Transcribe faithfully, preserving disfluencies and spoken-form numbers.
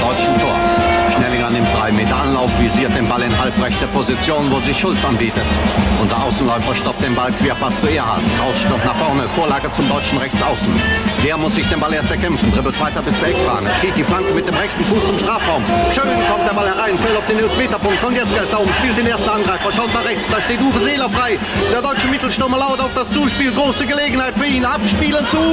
deutschen Tor. Schnellinger nimmt drei Meter Anlauf, visiert den Ball in halbrechte Position, wo sich Schulz anbietet. Unser Außenläufer stoppt den Ball, Querpass zu Erhard. Kraus stürmt nach vorne, Vorlage zum deutschen Rechtsaußen. Der muss sich den Ball erst erkämpfen, dribbelt weiter bis zur Eckfahne, zieht die Flanke mit dem rechten Fuß zum Strafraum. Schön kommt der Ball herein, fällt auf den Elfmeterpunkt. Konjetzka ist da oben, spielt den ersten Angreifer, schaut nach rechts, da steht Uwe Seeler frei. Der deutsche Mittelstürmer laut auf das Zuspiel, große Gelegenheit für ihn, abspielen zu